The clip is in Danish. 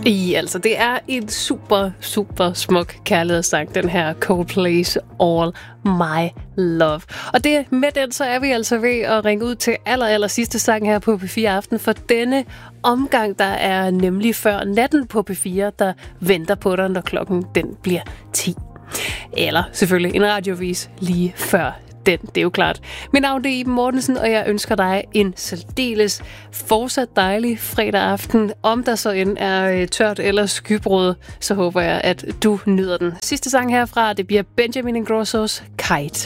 Altså, det er en super, super smuk kærlighedssang, den her Coldplay's All My Love. Og med den, så er vi altså ved at ringe ud til aller sidste sang her på P4 Aften, for denne omgang, der er nemlig før natten på P4, der venter på dig, når klokken den bliver 10. Eller selvfølgelig en radiovis lige før den, det er jo klart. Mit navn er Iben Mortensen, og jeg ønsker dig en særdeles fortsat dejlig fredag aften. Om der så end er tørt eller skybrud, så håber jeg, at du nyder den. Sidste sang herfra, det bliver Benjamin Ingrossos Kite.